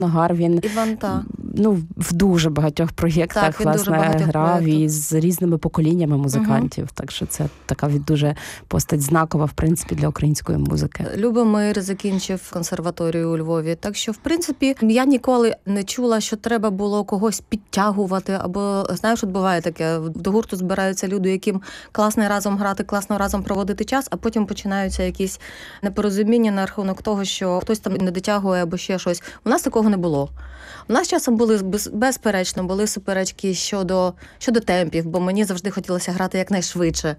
Нагар, він Іван, та. В дуже багатьох проєктах, Так, власне, грав проєктах. і з різними поколіннями музикантів. Так що це така дуже постать знакова, в принципі, для української музики. Любомир закінчив консерваторію у Львові. Так що, в принципі, я ніколи не чула, що треба було когось підтягувати. Або, знаєш, от буває таке, до гурту збираються люди, яким класно разом грати, класно разом проводити час, а потім починаються якісь непорозуміння на рахунок того, що хтось там не дотягує або ще щось. У нас такого не було. У нас часом безперечно, були суперечки щодо темпів, бо мені завжди хотілося грати якнайшвидше.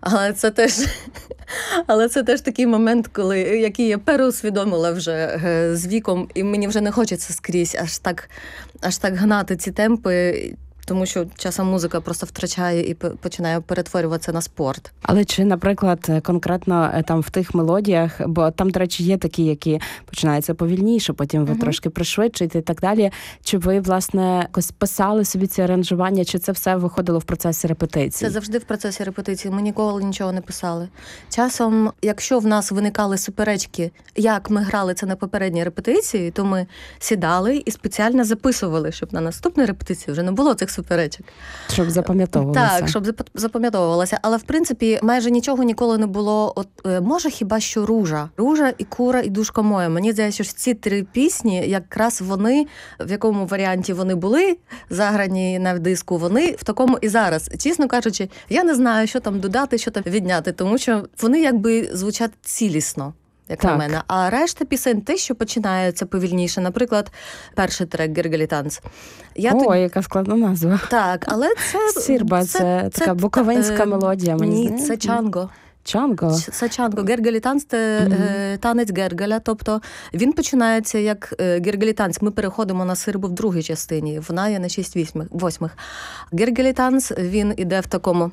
Але це теж такий момент, який я переусвідомила вже з віком, і мені вже не хочеться скрізь аж так гнати ці темпи, тому що часом музика просто втрачає і починає перетворюватися на спорт. Але чи, наприклад, конкретно там в тих мелодіях, бо там, до речі, є такі, які починаються повільніше, потім ви трошки пришвидшуєте і так далі. Чи ви, власне, якось писали собі ці аранжування, чи це все виходило в процесі репетиції? Це завжди в процесі репетиції. Ми ніколи нічого не писали. Часом, якщо в нас виникали суперечки, як ми грали це на попередній репетиції, то ми сідали і спеціально записували, щоб на наступній репетиції вже не було цих суперечок. Щоб запам'ятовувалося. Так, щоб запам'ятовувалося. Але, в принципі, майже нічого ніколи не було. Може, хіба що «Ружа». «Ружа» і «Кура» і «Душка моя». Мені здається, що ці три пісні, якраз вони, в якому варіанті вони були, заграні на диску, вони в такому і зараз. Чесно кажучи, я не знаю, що там додати, що там відняти, тому що вони якби звучать цілісно. Як на мене. А решта пісень те, що починається повільніше. Наприклад, перший трек «Гергелітанц». Яка складна назва. Так, але це... Сірба, це така буковинська мелодія. Ні, це чанго. Чанго? Це чанго. Гергелітанц – це танець Гергеля. Тобто він починається як Гергелітанц. Ми переходимо на сирбу в другій частині. Вона є на 6/8. Гергелітанц, він іде в такому...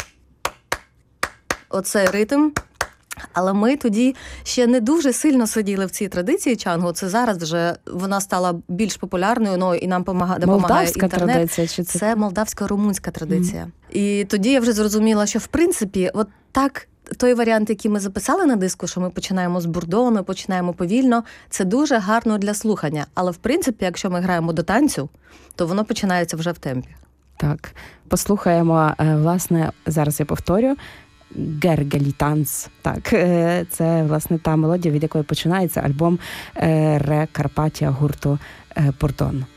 Оцей ритм. Але ми тоді ще не дуже сильно сиділи в цій традиції чанго. Це зараз вже вона стала більш популярною, і нам допомагає молдавська інтернет. Традиція, чи це молдавсько-румунська традиція. І тоді я вже зрозуміла, що в принципі, от так, той варіант, який ми записали на диску, що ми починаємо з бурдону, починаємо повільно, це дуже гарно для слухання. Але в принципі, якщо ми граємо до танцю, то воно починається вже в темпі. Так, послухаємо, власне, зараз я повторю, «Гергелітанц». Так, це, власне, та мелодія, від якої починається альбом «Ре Карпатія» гурту «Бурдон».